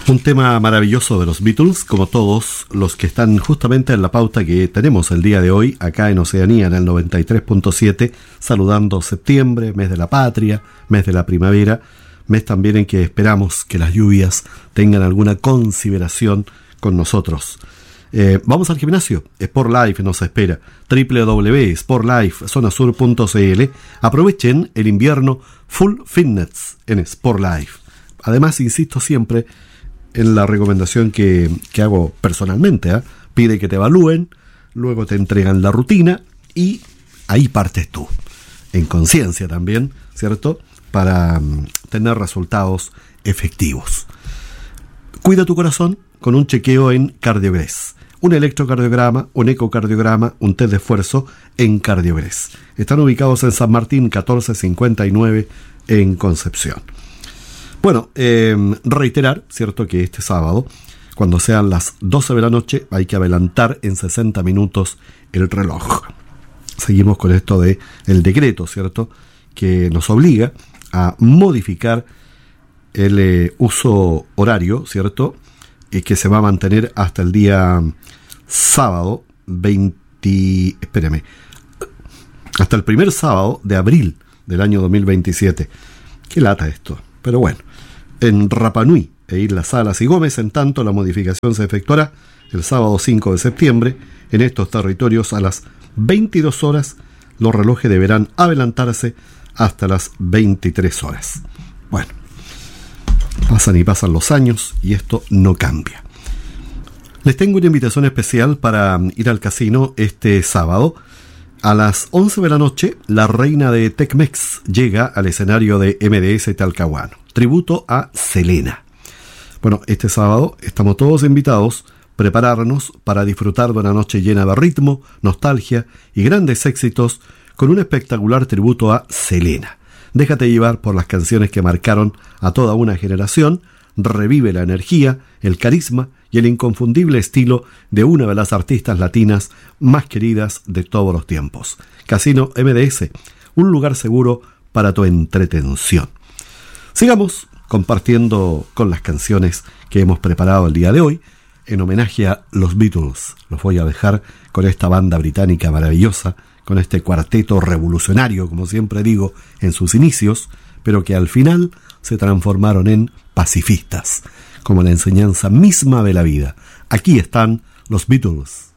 Un tema maravilloso de los Beatles, como todos los que están justamente en la pauta que tenemos el día de hoy, acá en Oceanía, en el 93.7, saludando septiembre, mes de la patria, mes de la primavera, mes también en que esperamos que las lluvias tengan alguna consideración con nosotros. Vamos al gimnasio. Sport Life nos espera. www.sportlifezonasur.cl. Aprovechen el invierno full fitness en Sport Life. Además, insisto siempre en la recomendación que hago personalmente, ¿eh? Pide que te evalúen, luego te entregan la rutina y ahí partes tú, en conciencia también, ¿cierto? Para tener resultados efectivos. Cuida tu corazón con un chequeo en Cardiogres. Un electrocardiograma, un ecocardiograma, un test de esfuerzo en Cardiogres. Están ubicados en San Martín 1459 en Concepción. Bueno, reiterar, ¿cierto?, que este sábado, cuando sean las 12 de la noche, hay que adelantar en 60 minutos el reloj. Seguimos con esto de el decreto, ¿cierto?, que nos obliga a modificar el uso horario, ¿cierto?, y que se va a mantener hasta el día sábado hasta el primer sábado de abril del año 2027. Qué lata esto, pero bueno. En Rapa Nui e Islas Salas y Gómez, en tanto, la modificación se efectuará el sábado 5 de septiembre. En estos territorios, a las 22 horas, los relojes deberán adelantarse hasta las 23 horas. Bueno, pasan y pasan los años y esto no cambia. Les tengo una invitación especial para ir al casino este sábado. A las 11 de la noche, la reina de Tecmex llega al escenario de MDS Talcahuano. Tributo a Selena. Bueno, este sábado estamos todos invitados a prepararnos para disfrutar de una noche llena de ritmo, nostalgia y grandes éxitos con un espectacular tributo a Selena. Déjate llevar por las canciones que marcaron a toda una generación, revive la energía, el carisma y el inconfundible estilo de una de las artistas latinas más queridas de todos los tiempos. Casino MDS, un lugar seguro para tu entretención. Sigamos compartiendo con las canciones que hemos preparado el día de hoy en homenaje a los Beatles. Los voy a dejar con esta banda británica maravillosa, con este cuarteto revolucionario, como siempre digo, en sus inicios, pero que al final se transformaron en pacifistas, como la enseñanza misma de la vida. Aquí están los Beatles.